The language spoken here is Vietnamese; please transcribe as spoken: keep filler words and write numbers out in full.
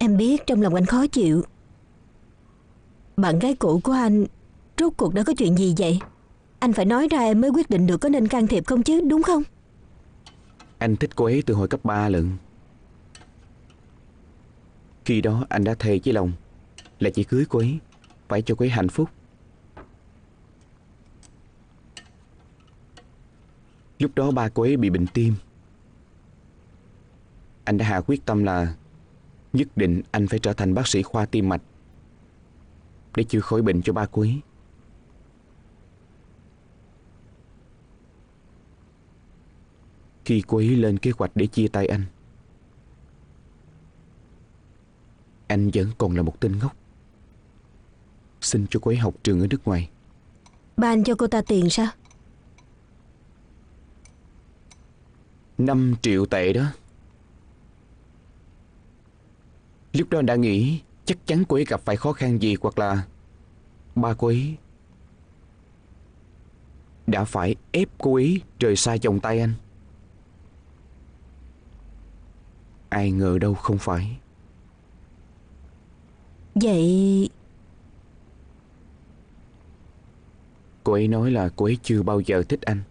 Em biết trong lòng anh khó chịu. Bạn gái cũ của anh rốt cuộc đã có chuyện gì vậy? Anh phải nói ra em mới quyết định được có nên can thiệp không chứ, đúng không? Anh thích cô ấy từ hồi cấp ba lận. Khi đó anh đã thề với lòng là chỉ cưới cô ấy, phải cho cô ấy hạnh phúc. Lúc đó ba cô ấy bị bệnh tim. Anh đã hạ quyết tâm là nhất định anh phải trở thành bác sĩ khoa tim mạch để chữa khỏi bệnh cho ba cô ấy. Khi cô ấy lên kế hoạch để chia tay anh, anh vẫn còn là một tên ngốc, xin cho cô ấy học trường ở nước ngoài. Ba anh cho cô ta tiền sao? Năm triệu tệ đó. Lúc đó anh đã nghĩ chắc chắn cô ấy gặp phải khó khăn gì, hoặc là ba cô ấy đã phải ép cô ấy rời xa vòng tay anh. Ai ngờ đâu không phải. Vậy Cô ấy nói là cô ấy chưa bao giờ thích anh.